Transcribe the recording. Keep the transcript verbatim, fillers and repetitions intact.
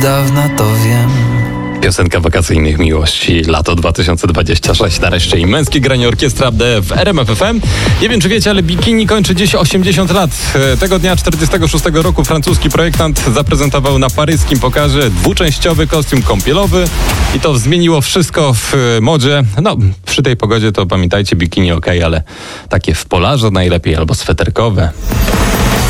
dawna to wiem. Piosenka wakacyjnych miłości, lato dwa tysiące dwudziesty szósty, nareszcie i męskie granie Orkiestra D w R M F F M. Nie wiem, czy wiecie, ale bikini kończy dziś osiemdziesiąt lat. Tego dnia czterdziestego szóstego roku francuski projektant zaprezentował na paryskim pokazie dwuczęściowy kostium kąpielowy i to zmieniło wszystko w modzie. No, przy tej pogodzie to pamiętajcie, bikini ok, ale takie w polarze najlepiej albo sweterkowe.